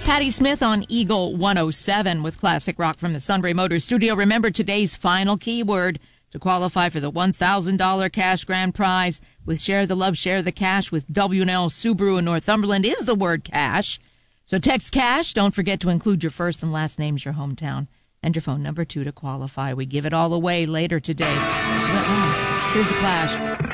Patti Smith on Eagle 107 with classic rock from the Sunbury Motors Studio. Remember today's final keyword to qualify for the $1,000 cash grand prize with Share the Love, Share the Cash with W&L Subaru in Northumberland is the word cash. So text cash. Don't forget to include your first and last names, your hometown, and your phone number 2 to qualify. We give it all away later today. Here's the Clash.